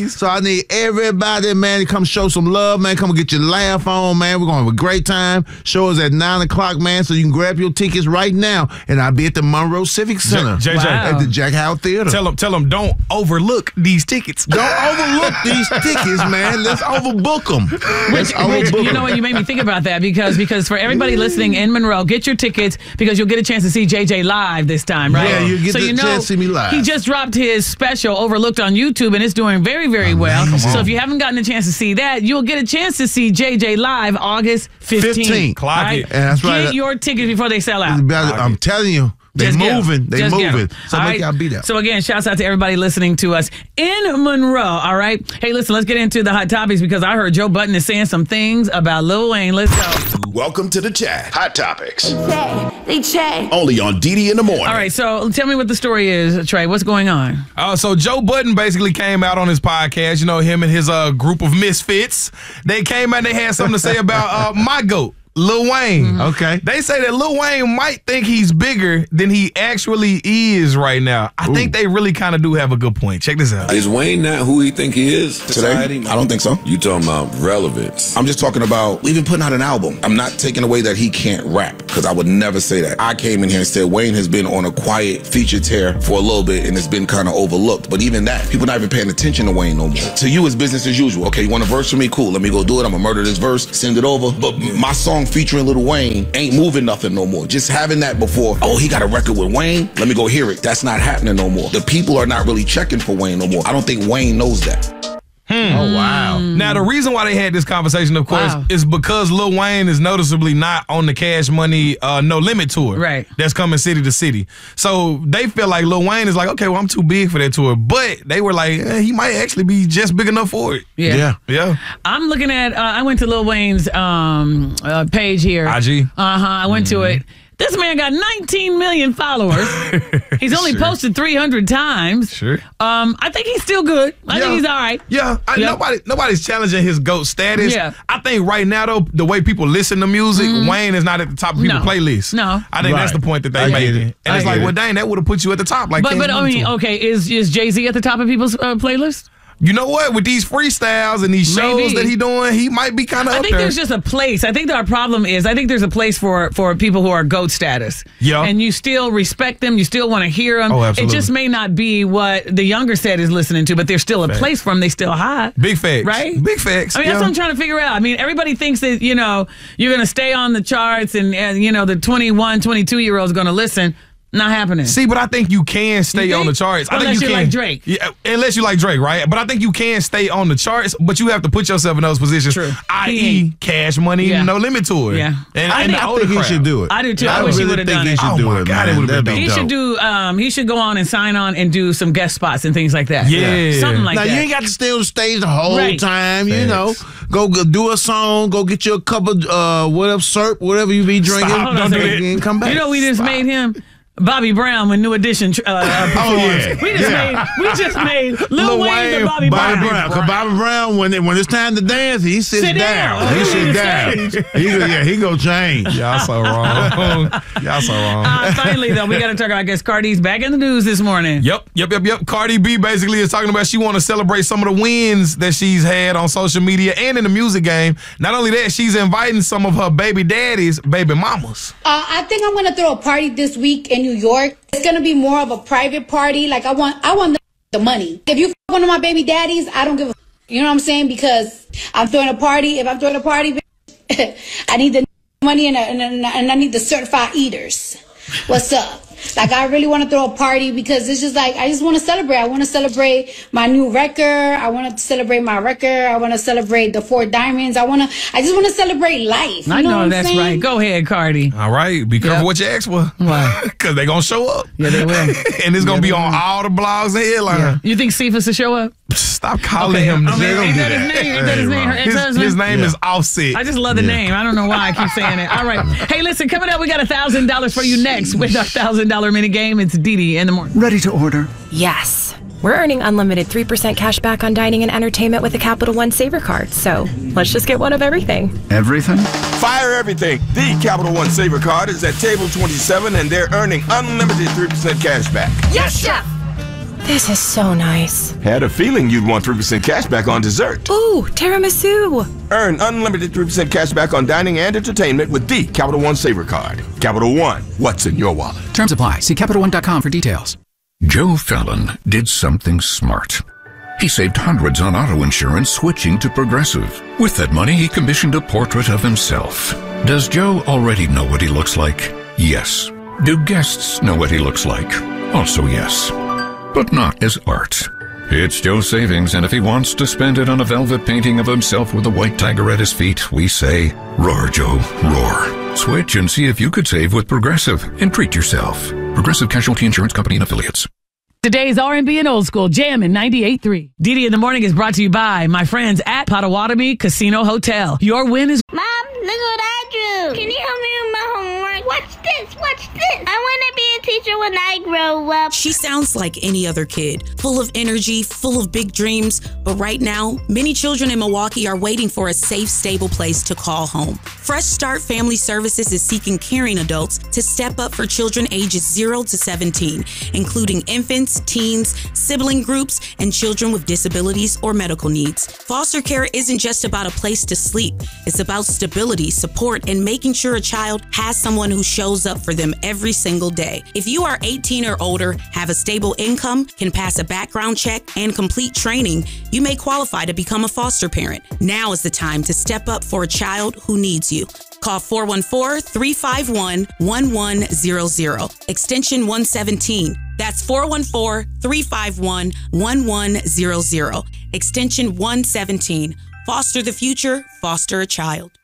please. So I need everybody, man, to come show some love, man. Come get your laugh on, man. We're going to have a great time. Show us at 9 o'clock, man, so you can grab your tickets right now. And I'll be at the Monroe Civic Center. JJ. At the Jack Howard Theater. Tell them, don't overlook these tickets. Don't overlook these tickets, man. Let's overbook them. Which, you know what? You made me think about that because for everybody listening in Monroe, get your tickets because you'll get a chance to see JJ live this time, right? Yeah, you get the chance to see me live. He just dropped his special Overlooked on YouTube, and it's doing very, very well. So if you haven't gotten a chance to see that, you'll get a chance to see JJ live August 15th. Clock it. And that's right. Get your tickets before they sell out. I'm telling you. They moving. They moving. So all make y'all be there. So again, shouts out to everybody listening to us in Monroe. All right. Hey, listen, let's get into the hot topics because I heard Joe Budden is saying some things about Lil Wayne. Let's go. Welcome to the chat. Hot Topics. They say. Only on DD in the morning. All right. So tell me what the story is, Trey. What's going on? So Joe Budden basically came out on his podcast. You know, him and his group of misfits. They came out and they had something to say about my GOAT. Lil Wayne. Mm-hmm. Okay. They say that Lil Wayne might think he's bigger than he actually is right now. I think they really kind of do have a good point. Check this out. Is Wayne not who he think he is Today? I don't think so. You talking about relevance? I'm just talking about even putting out an album. I'm not taking away that he can't rap because I would never say that. I came in here and said Wayne has been on a quiet feature tear for a little bit and it's been kind of overlooked. But even that, people not even paying attention to Wayne no more. To you, it's business as usual. Okay, you want a verse from me? Cool. Let me go do it. I'm gonna murder this verse, send it over. But my song featuring Lil Wayne ain't moving nothing no more. Just having that before, oh, he got a record with Wayne, let me go hear it. That's not happening no more. The people are not really checking for Wayne no more. I don't think Wayne knows that. Oh, wow. Now, the reason why they had this conversation, of course, is because Lil Wayne is noticeably not on the Cash Money No Limit tour. Right. That's coming city to city. So they feel like Lil Wayne is like, okay, well, I'm too big for that tour. But they were like, he might actually be just big enough for it. Yeah. I'm looking at, I went to Lil Wayne's page here. IG? I went to it. This man got 19 million followers. He's only posted 300 times. Sure. I think he's still good. I think he's all right. Yeah. Nobody's challenging his GOAT status. Yeah. I think right now, though, the way people listen to music, Wayne is not at the top of people's playlists. No. I think that's the point that they made. And it's like, well, dang, that would have put you at the top. Like, but I mean, okay, is Jay-Z at the top of people's playlist? You know what? With these freestyles and these shows that he doing, he might be kind of up there. I think there's just a place. I think our problem is I think there's a place for people who are GOAT status. Yeah. And you still respect them. You still want to hear them. Oh, absolutely. It just may not be what the younger set is listening to, but there's still a place for them. They still hot. Big facts. Right? Big facts. I mean, that's what I'm trying to figure out. I mean, everybody thinks that, you know, you're going to stay on the charts and you know, the 21, 22-year-old's going to listen. Not happening. See, but I think you can stay on the charts. I think you can. Like Drake. Yeah, unless you like Drake, right? But I think you can stay on the charts, but you have to put yourself in those positions. True. I.e. Cash Money, No Limit Tour. Yeah. And I think he should do it. I do too. I wish he really would have think done he it. should do it, God, man. it would have been He should do. He should go on and sign on and do some guest spots and things like that. Yeah. Something like now, that. you ain't got to stay on the stage the whole time, you know. Go do a song, go get you a cup of syrup, whatever you be drinking. Don't do that. And come back. You know, we just made him Bobby Brown when New Edition performs. We just made Lil Wayne and Bobby Brown. Because Bobby Brown, when it's time to dance, he sits down. He sits down. He go change. Y'all so wrong. Finally, though, we got to talk about, I guess, Cardi's back in the news this morning. Yep. Cardi B basically is talking about she want to celebrate some of the wins that she's had on social media and in the music game. Not only that, she's inviting some of her baby daddies, baby mamas. I think I'm gonna throw a party this week in New York. It's gonna be more of a private party. Like I want the money. If you one of my baby daddies, I don't give a. You know what I'm saying? Because I'm throwing a party. If I'm throwing a party, I need the money and I need the certified eaters. What's up? Like, I really want to throw a party because it's just like, I just want to celebrate. I want to celebrate my new record. I want to celebrate my record. I want to celebrate the 4 diamonds. I just want to celebrate life. I know what that's right. Go ahead, Cardi. All right. Be careful what you ask for. Why? Because they're going to show up. Yeah, they will. And it's going to be on all the blogs and headlines. Yeah. You think Cephas will show up? Stop calling him. Ain't that his name? His name is Offset. I just love the name. I don't know why I keep saying it. All right. Hey, listen, coming up, we got $1,000 for you next with our $1,000 mini game. It's DD in the morning. Ready to order? Yes. We're earning unlimited 3% cash back on dining and entertainment with the Capital One Saver card. So let's just get one of everything. Everything? Fire everything. The Capital One Saver card is at table 27 and they're earning unlimited 3% cash back. Yes, Chef! This is so nice. Had a feeling you'd want 3% cash back on dessert. Ooh, tiramisu. Earn unlimited 3% cash back on dining and entertainment with the Capital One Saver Card. Capital One, what's in your wallet? Terms apply. See CapitalOne.com for details. Joe Fallon did something smart. He saved hundreds on auto insurance switching to Progressive. With that money, he commissioned a portrait of himself. Does Joe already know what he looks like? Yes. Do guests know what he looks like? Also yes. But not as art. It's Joe's savings, and if he wants to spend it on a velvet painting of himself with a white tiger at his feet, we say, roar, Joe, roar. Switch and see if you could save with Progressive and treat yourself. Progressive Casualty Insurance Company and Affiliates. Today's R&B and Old School Jam in 98.3. Didi in the Morning is brought to you by my friends at Potawatomi Casino Hotel. Your win is... Mom, look what I drew. Can you help me with my homework? Watch this, watch this. I want to be a teacher when I grow up. She sounds like any other kid, full of energy, full of big dreams. But right now, many children in Milwaukee are waiting for a safe, stable place to call home. Fresh Start Family Services is seeking caring adults to step up for children ages 0 to 17, including infants, teens, sibling groups, and children with disabilities or medical needs. Foster care isn't just about a place to sleep. It's about stability, support, and making sure a child has someone who shows up for them every single day. If you are 18 or older, have a stable income, can pass a background check, and complete training, you may qualify to become a foster parent. Now is the time to step up for a child who needs you. Call 414-351-1100, extension 117. That's 414-351-1100, extension 117. Foster the future, foster a child.